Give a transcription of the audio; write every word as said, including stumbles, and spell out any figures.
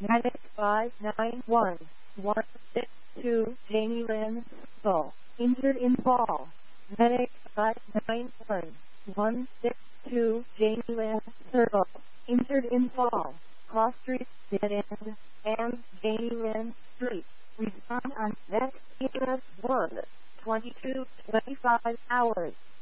Medic five nine one one six two, Jamie Lynn, Full. Injured in fall. Medic five nine one one six two, Jamie Lynn, Circle. Injured in fall. Cross Street, Dead End, and Jamie Lynn Street. Respond on next E M S one, twenty-two twenty-five hours.